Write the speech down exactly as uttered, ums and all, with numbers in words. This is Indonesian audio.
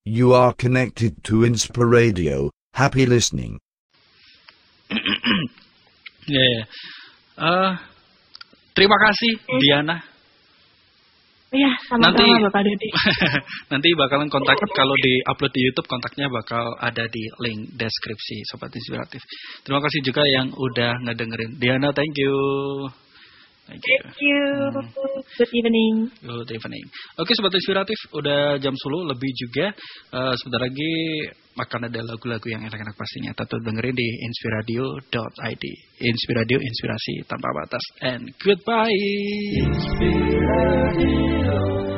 You are connected to Inspiradio. Happy listening. Ya, yeah, yeah. uh, terima kasih Diana. Iya, sama-sama Nanti, Bapak Dodi. Nanti bakalan kontak kalau di upload di YouTube, kontaknya bakal ada di link deskripsi Sobat Inspiratif. Terima kasih juga yang udah ngedengerin. Diana, thank you. Thank you. Thank you. Hmm. Good evening. Good evening. Oke, Sobat Inspiratif, udah jam sepuluh lebih juga. Uh, sebentar lagi akan ada lagu-lagu yang enak-enak pastinya. Tetap dengerin di inspiradio dot i d. Inspiradio, inspirasi tanpa batas. And goodbye. Inspiradio.